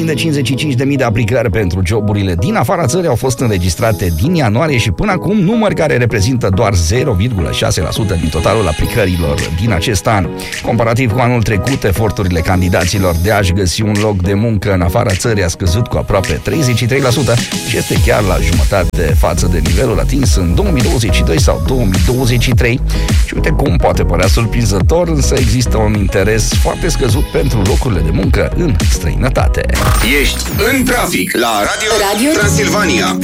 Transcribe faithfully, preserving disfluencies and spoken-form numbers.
puțin de cincizeci și cinci de mii de aplicări pentru joburile din afara țării au fost înregistrate din ianuarie și până acum, număr care reprezintă doar zero virgulă șase la sută din totalul aplicărilor din acest an. Comparativ cu anul trecut, eforturile candidaților de a-și găsi un loc de muncă în afara țării a scăzut cu aproape treizeci și trei la sută și este chiar la jumătate față de nivelul atins în două mii douăzeci și doi sau două mii douăzeci și trei. Și uite cum poate părea surprinzător, însă există un interes foarte scăzut pentru locurile de muncă în străinătate. Ești în trafic la Radio, Radio Transilvania.